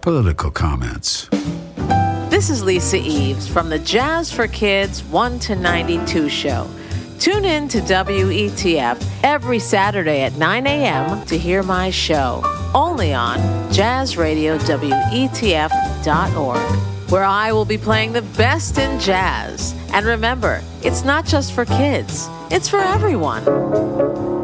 political comments. This is Lisa Eves from the Jazz for Kids 1 to 92 show. Tune in to WETF every Saturday at 9 a.m. to hear my show, only on jazzradiowetf.org, where I will be playing the best in jazz. And remember, it's not just for kids, it's for everyone.